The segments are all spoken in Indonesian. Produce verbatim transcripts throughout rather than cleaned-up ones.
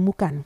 ditemukan.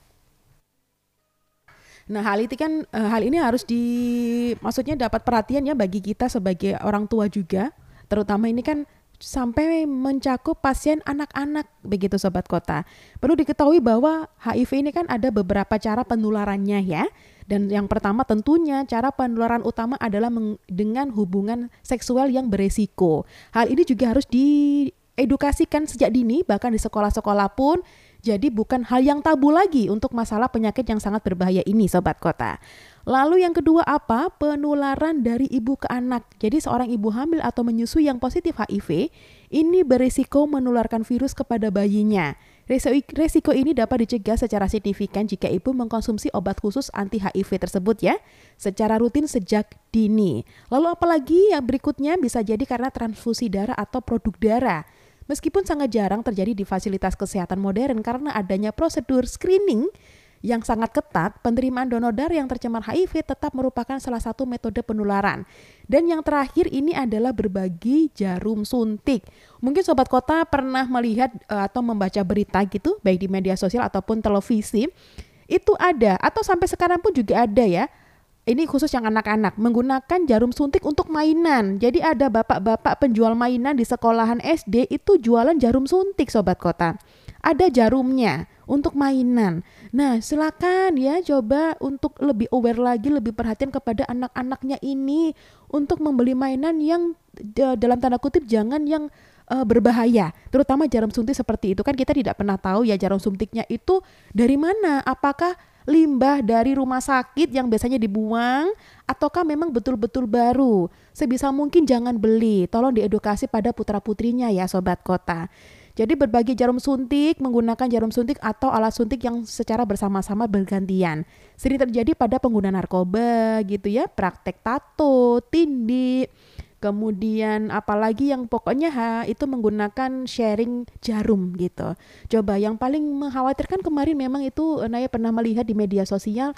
Nah, hal itu kan eh, hal ini harus di maksudnya dapat perhatian ya bagi kita sebagai orang tua juga, terutama ini kan sampai mencakup pasien anak-anak begitu sobat kota. Perlu diketahui bahwa H I V ini kan ada beberapa cara penularannya ya. Dan yang pertama tentunya cara penularan utama adalah meng- dengan hubungan seksual yang beresiko. Hal ini juga harus diedukasikan sejak dini, bahkan di sekolah-sekolah pun. Jadi bukan hal yang tabu lagi untuk masalah penyakit yang sangat berbahaya ini sobat kota. Lalu yang kedua apa? Penularan dari ibu ke anak. Jadi seorang ibu hamil atau menyusui yang positif H I V ini berisiko menularkan virus kepada bayinya. Resiko ini dapat dicegah secara signifikan jika ibu mengkonsumsi obat khusus anti H I V tersebut ya, secara rutin sejak dini. Lalu apalagi yang berikutnya bisa jadi karena transfusi darah atau produk darah. Meskipun sangat jarang terjadi di fasilitas kesehatan modern karena adanya prosedur screening yang sangat ketat, penerimaan donor darah yang tercemar H I V tetap merupakan salah satu metode penularan. Dan yang terakhir ini adalah berbagi jarum suntik. Mungkin sobat kota pernah melihat atau membaca berita gitu, baik di media sosial ataupun televisi, itu ada atau sampai sekarang pun juga ada ya. Ini khusus yang anak-anak, menggunakan jarum suntik untuk mainan. Jadi ada bapak-bapak penjual mainan di sekolahan S D itu jualan jarum suntik sobat kota. Ada jarumnya untuk mainan. Nah silakan ya coba untuk lebih aware lagi, lebih perhatian kepada anak-anaknya ini. Untuk membeli mainan yang dalam tanda kutip jangan yang uh, berbahaya. Terutama jarum suntik seperti itu kan kita tidak pernah tahu ya jarum suntiknya itu dari mana. Apakah limbah dari rumah sakit yang biasanya dibuang ataukah memang betul-betul baru. Sebisa mungkin jangan beli, tolong diedukasi pada putra-putrinya ya sobat kota. Jadi berbagi jarum suntik, menggunakan jarum suntik atau alat suntik yang secara bersama-sama bergantian. Sering terjadi pada pengguna narkoba gitu ya, praktek tato, tindik, kemudian apalagi yang pokoknya ha, itu menggunakan sharing jarum gitu. Coba yang paling mengkhawatirkan kemarin memang itu Naya pernah melihat di media sosial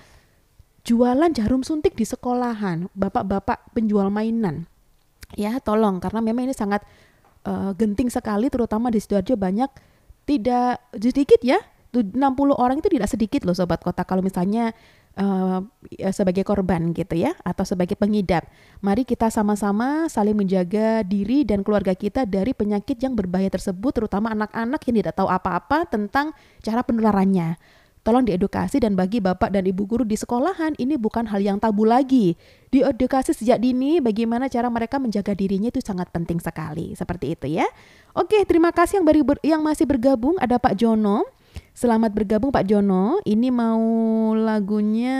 jualan jarum suntik di sekolahan, bapak-bapak penjual mainan. Ya tolong karena memang ini sangat uh, genting sekali terutama di Sidoarjo banyak tidak sedikit ya. enam puluh orang itu tidak sedikit loh sobat kota kalau misalnya Uh, sebagai korban gitu ya atau sebagai pengidap. Mari kita sama-sama saling menjaga diri dan keluarga kita dari penyakit yang berbahaya tersebut, terutama anak-anak yang tidak tahu apa-apa tentang cara penularannya. Tolong diedukasi dan bagi bapak dan ibu guru di sekolahan ini bukan hal yang tabu lagi. Diedukasi sejak dini bagaimana cara mereka menjaga dirinya itu sangat penting sekali. Seperti itu ya. Oke, terima kasih yang baru ber- yang masih bergabung ada Pak Jono. Selamat bergabung Pak Jono. Ini mau lagunya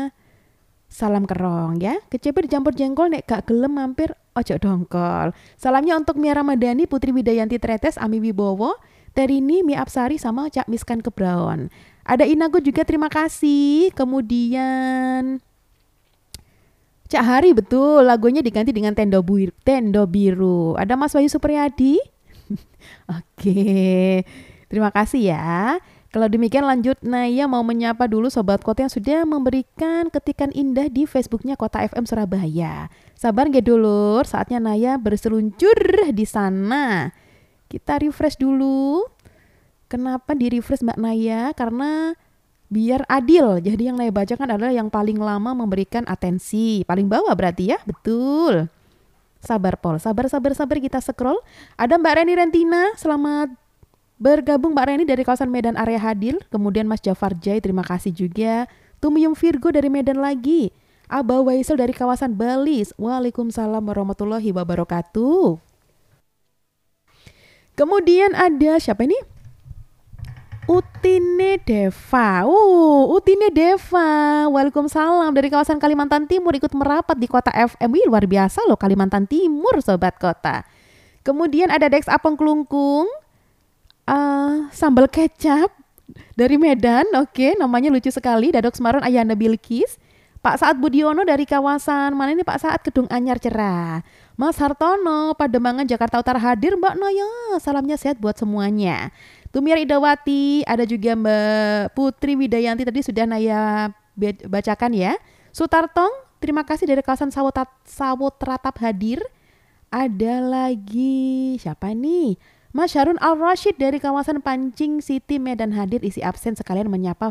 Salam Kerong ya. Kecepet dicampur jengkol nek gak gelem mampir ojo dongkol. Salamnya untuk Mia Ramadhani, Putri Widayanti Tretes, Ami Wibowo, Terini, Mia Apsari sama Cak Miskan Kebraon. Ada Inago juga terima kasih. Kemudian Cak Hari betul lagunya diganti dengan Tendo Biru. Tendo Biru. Ada Mas Wahyu Supriyadi. Oke. Terima kasih ya. Kalau demikian lanjut Naya mau menyapa dulu sobat kota yang sudah memberikan ketikan indah di Facebooknya Kota F M Surabaya. Sabar nggak dulur, saatnya Naya berseluncur di sana. Kita refresh dulu. Kenapa di refresh Mbak Naya? Karena biar adil. Jadi yang Naya bacakan adalah yang paling lama memberikan atensi. Paling bawah berarti ya, betul. Sabar Pol, sabar sabar sabar kita scroll. Ada Mbak Reni Rentina, selamat bergabung Mbak Reni dari kawasan Medan area hadir. Kemudian Mas Jafar Jai, terima kasih juga. Tumiyum Virgo dari Medan lagi. Aba Waisel dari kawasan Bali. Waalaikumsalam warahmatullahi wabarakatuh. Kemudian ada siapa ini? Utine Deva. Uh, Utine Deva. Waalaikumsalam dari kawasan Kalimantan Timur ikut merapat di Kota F M. Wih, luar biasa loh Kalimantan Timur sobat kota. Kemudian ada Dex Apong Kelungkung. Uh, sambal kecap dari Medan, oke, okay, namanya lucu sekali. Dadok Semarang Ayana Bilkis. Pak Saat Budiono dari kawasan mana ini Pak Saat? Kedung Anyar Cerah. Mas Hartono Pademangan Jakarta Utara hadir Mbak Naya. Salamnya sehat buat semuanya. Tumiar Idawati, ada juga Mbak Putri Widayanti tadi sudah Naya bacakan ya. Sutartong, terima kasih dari kawasan Sawot Sawot Ratap hadir. Ada lagi siapa nih? Mas Harun Al-Rashid dari kawasan Pancing City Medan hadir isi absen sekalian menyapa